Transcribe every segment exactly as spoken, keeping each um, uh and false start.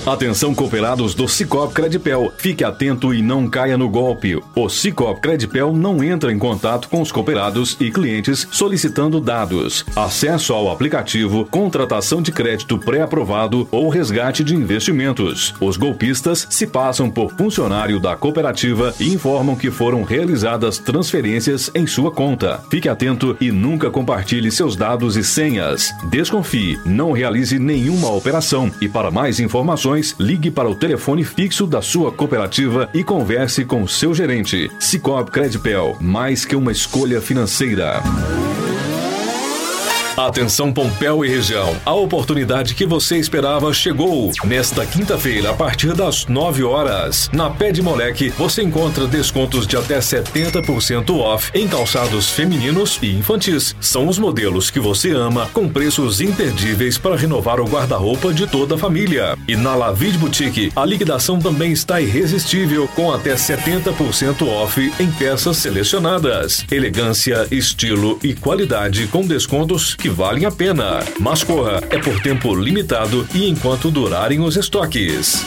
Atenção, cooperados do Sicoob Credipel. Fique atento e não caia no golpe. O Sicoob Credipel não entra em contato com os cooperados e clientes solicitando dados, acesso ao aplicativo, contratação de crédito pré-aprovado ou resgate de investimentos. Os golpistas se passam por funcionário da cooperativa e informam que foram realizadas transferências em sua conta. Fique atento e nunca compartilhe seus dados e senhas. Desconfie, não realize nenhuma operação e para mais informações, ligue para o telefone fixo da sua cooperativa e converse com seu gerente. Sicoob Credipel, mais que uma escolha financeira. Atenção, Pompéu e região. A oportunidade que você esperava chegou. Nesta quinta-feira, a partir das nove horas, na Pé de Moleque, você encontra descontos de até setenta por cento off em calçados femininos e infantis. São os modelos que você ama, com preços imperdíveis para renovar o guarda-roupa de toda a família. E na Lavide Boutique, a liquidação também está irresistível, com até setenta por cento off em peças selecionadas. Elegância, estilo e qualidade com descontos que que valem a pena. Mas corra, é por tempo limitado e enquanto durarem os estoques.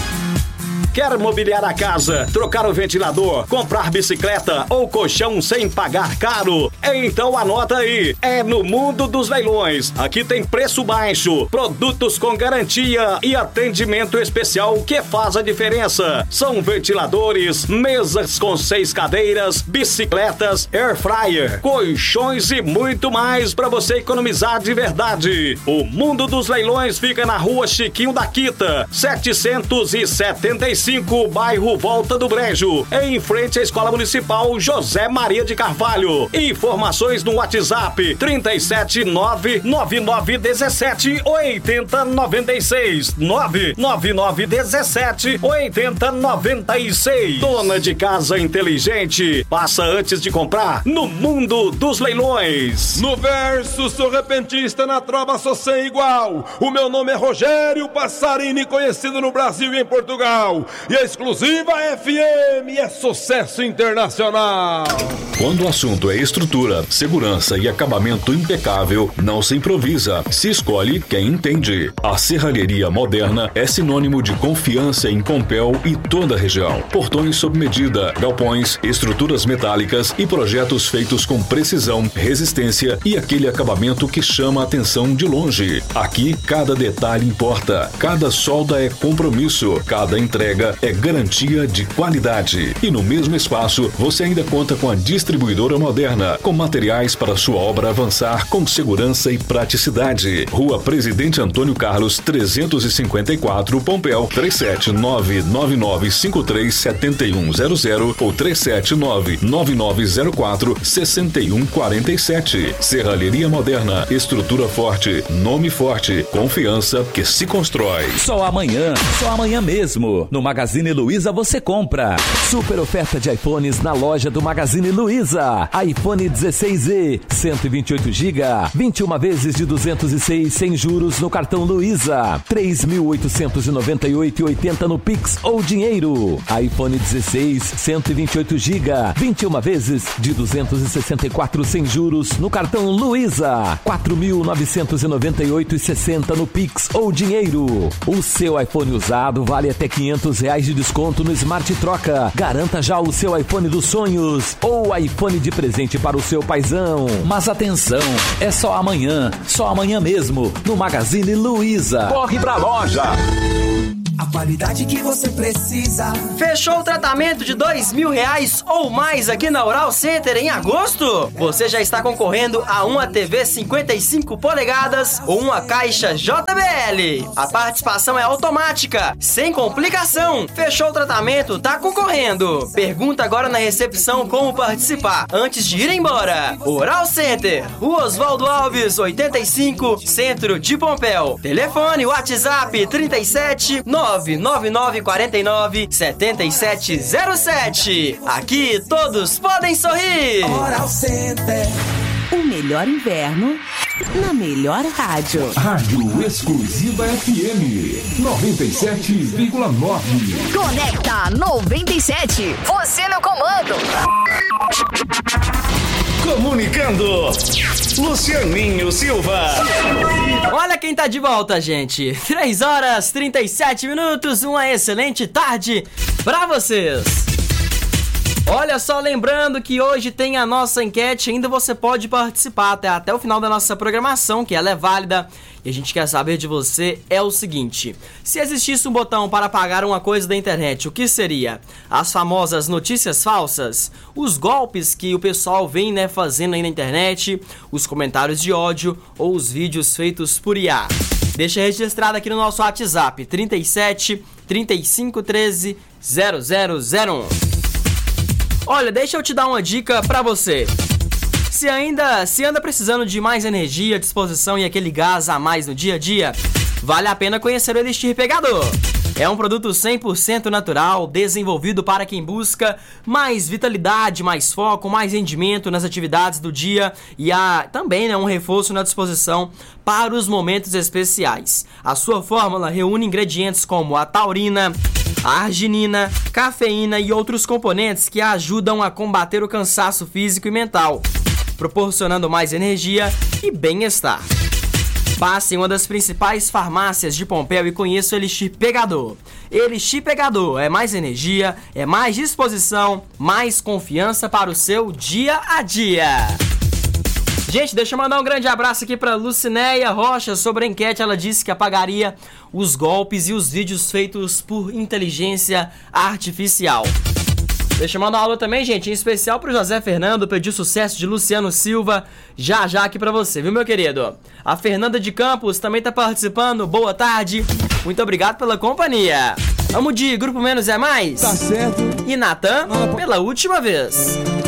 Quer mobiliar a casa, trocar o ventilador, comprar bicicleta ou colchão sem pagar caro? Então anota aí, é no Mundo dos Leilões. Aqui tem preço baixo, produtos com garantia e atendimento especial que faz a diferença. São ventiladores, mesas com seis cadeiras, bicicletas, air fryer, colchões e muito mais para você economizar de verdade. O Mundo dos Leilões fica na Rua Chiquinho da Quita, setecentos e setenta e cinco, bairro Volta do Brejo, em frente à Escola Municipal José Maria de Carvalho. Informações no WhatsApp trinta e sete, nove nove nove dezessete, oitenta noventa e seis, nove nove nove dezessete, oitenta noventa e seis. Dona de casa inteligente, passa antes de comprar no Mundo dos Leilões. No verso, sou repentista, na trova sou sem igual. O meu nome é Rogério Passarini, conhecido no Brasil e em Portugal. E a exclusiva F M é sucesso internacional. Quando o assunto é estrutura, segurança e acabamento impecável, não se improvisa, se escolhe quem entende. A Serralheria Moderna é sinônimo de confiança em Pompéu e toda a região. Portões sob medida, galpões, estruturas metálicas e projetos feitos com precisão, resistência e aquele acabamento que chama a atenção de longe. Aqui, cada detalhe importa, cada solda é compromisso, cada entrega é garantia de qualidade. E no mesmo espaço, você ainda conta com a Distribuidora Moderna, com materiais para sua obra avançar com segurança e praticidade. Rua Presidente Antônio Carlos, trezentos e cinquenta e quatro, Pompéu, três sete nove, nove nove cinco três, sete um zero zero ou três sete nove, nove nove zero quatro, seis um quatro sete. Serralheria Moderna, estrutura forte, nome forte, confiança que se constrói. Só amanhã, só amanhã mesmo, no Magazine Luiza você compra. Super oferta de iPhones na loja do Magazine Luiza. iPhone dezesseis e, cento e vinte e oito gigas, vinte e uma vezes de duzentos e seis sem juros no cartão Luiza. três mil oitocentos e noventa e oito reais e oitenta no Pix ou dinheiro. iPhone dezesseis, cento e vinte e oito gigas, vinte e uma vezes de duzentos e sessenta e quatro sem juros no cartão Luiza. quatro mil novecentos e noventa e oito reais e sessenta no Pix ou dinheiro. O seu iPhone usado vale até quinhentos reais de desconto no Smart Troca. Garanta já o seu iPhone dos sonhos ou iPhone de presente para o seu paizão. Mas atenção, é só amanhã, só amanhã mesmo, no Magazine Luiza. Corre pra loja! A qualidade que você precisa. Fechou o tratamento de dois mil reais ou mais aqui na Oral Center em agosto? Você já está concorrendo a uma T V cinquenta e cinco polegadas ou uma caixa J B L. A participação é automática, sem complicação. Fechou o tratamento, tá concorrendo. Pergunta agora na recepção como participar antes de ir embora. Oral Center, Rua Oswaldo Alves, oitenta e cinco, Centro de Pompéu. Telefone WhatsApp trinta e sete, nove nove nove quatro nove, sete sete zero sete. Aqui todos podem sorrir. Oral Center. O melhor inverno na melhor rádio. Rádio Exclusiva F M noventa e sete vírgula nove. Conecta noventa e sete. Você no comando. Comunicando, Lucianinho Silva. Olha quem tá de volta, gente. três horas e trinta e sete minutos, uma excelente tarde pra vocês. Olha só, lembrando que hoje tem a nossa enquete, ainda você pode participar até, até o final da nossa programação, que ela é válida. E a gente quer saber de você é o seguinte: se existisse um botão para apagar uma coisa da internet, o que seria? As famosas notícias falsas? Os golpes que o pessoal vem, né, fazendo aí na internet? Os comentários de ódio ou os vídeos feitos por I A? Deixa registrado aqui no nosso WhatsApp trinta e sete, trinta e cinco, treze, zero zero zero um. Olha, deixa eu te dar uma dica pra você. Se ainda se anda precisando de mais energia, disposição e aquele gás a mais no dia a dia, vale a pena conhecer o Elixir Pegador. É um produto cem por cento natural, desenvolvido para quem busca mais vitalidade, mais foco, mais rendimento nas atividades do dia e há também, né, um reforço na disposição para os momentos especiais. A sua fórmula reúne ingredientes como a taurina, a arginina, cafeína e outros componentes que ajudam a combater o cansaço físico e mental, proporcionando mais energia e bem-estar. Passe em uma das principais farmácias de Pompéu e conheça o Elixir Pegador. Elixir Pegador é mais energia, é mais disposição, mais confiança para o seu dia a dia. Gente, deixa eu mandar um grande abraço aqui para Lucinéia Rocha sobre a enquete. Ela disse que apagaria os golpes e os vídeos feitos por inteligência artificial. Deixa eu mandar uma alô também, gente, em especial pro José Fernando, pediu sucesso de Luciano Silva, já já aqui pra você, viu, meu querido? A Fernanda de Campos também tá participando, boa tarde, muito obrigado pela companhia. Vamos de Grupo Menos é Mais? Tá certo. E Natan, pela última vez.